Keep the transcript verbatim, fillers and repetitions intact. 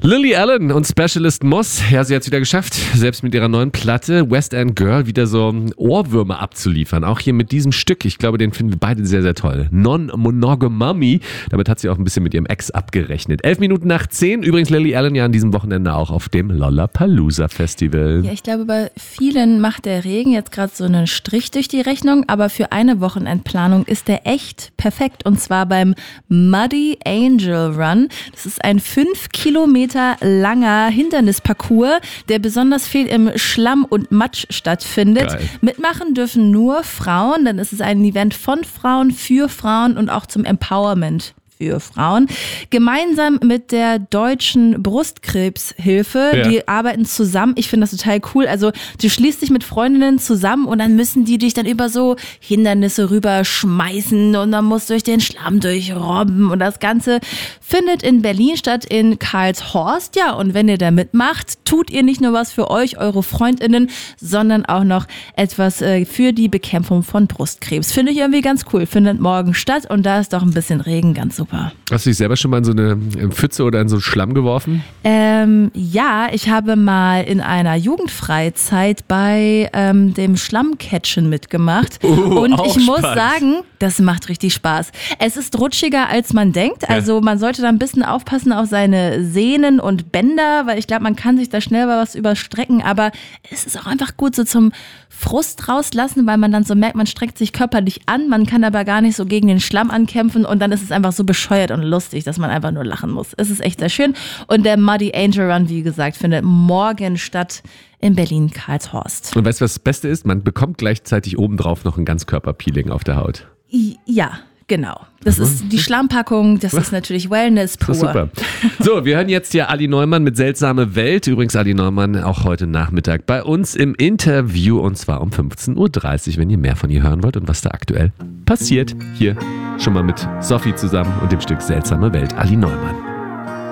Lily Allen und Specialist Moss, ja, sie hat es wieder geschafft, selbst mit ihrer neuen Platte West End Girl wieder so Ohrwürmer abzuliefern. Auch hier mit diesem Stück, ich glaube, den finden wir beide sehr, sehr toll. Non-Monogamy, damit hat sie auch ein bisschen mit ihrem Ex abgerechnet. Elf Minuten nach zehn, übrigens Lily Allen ja an diesem Wochenende auch auf dem Lollapalooza Festival. Ja, ich glaube, bei vielen macht der Regen jetzt gerade so einen Strich durch die Rechnung, aber für eine Wochenendplanung ist der echt perfekt, und zwar beim Muddy Angel Run. Das ist ein fünf Kilometer langer Hindernisparcours, der besonders viel im Schlamm und Matsch stattfindet. Geil. Mitmachen dürfen nur Frauen, denn es ist ein Event von Frauen, für Frauen und auch zum Empowerment für Frauen. Gemeinsam mit der Deutschen Brustkrebshilfe, Ja. die arbeiten zusammen. Ich finde das total cool. Also du schließt dich mit Freundinnen zusammen und dann müssen die dich dann über so Hindernisse rüberschmeißen und dann musst du durch den Schlamm durchrobben, und das Ganze findet in Berlin statt, in Karlshorst. Ja, und wenn ihr da mitmacht, tut ihr nicht nur was für euch, eure FreundInnen, sondern auch noch etwas äh, für die Bekämpfung von Brustkrebs. Finde ich irgendwie ganz cool. Findet morgen statt und da ist doch ein bisschen Regen, ganz super. Hast du dich selber schon mal in so eine Pfütze oder in so einen Schlamm geworfen? Ähm, ja, ich habe mal in einer Jugendfreizeit bei ähm, dem Schlammcatchen mitgemacht. Uh, und auch ich muss spannend. sagen, das macht richtig Spaß. Es ist rutschiger, als man denkt. Also man sollte da ein bisschen aufpassen auf seine Sehnen und Bänder, weil ich glaube, man kann sich da schnell mal was überstrecken. Aber es ist auch einfach gut so zum Frust rauslassen, weil man dann so merkt, man streckt sich körperlich an, man kann aber gar nicht so gegen den Schlamm ankämpfen, und dann ist es einfach so bescheuert und lustig, dass man einfach nur lachen muss. Es ist echt sehr schön. Und der Muddy Angel Run, wie gesagt, findet morgen statt in Berlin-Karlshorst. Und weißt du, was das Beste ist? Man bekommt gleichzeitig obendrauf noch ein Ganzkörperpeeling auf der Haut. I- Ja, genau. Das ist die Schlammpackung, das ist natürlich Wellness pur. Super. So, wir hören jetzt hier Ali Neumann mit Seltsame Welt. Übrigens Ali Neumann auch heute Nachmittag bei uns im Interview, und zwar um fünfzehn Uhr dreißig, wenn ihr mehr von ihr hören wollt und was da aktuell passiert. Hier schon mal mit Sophie zusammen und dem Stück Seltsame Welt, Ali Neumann.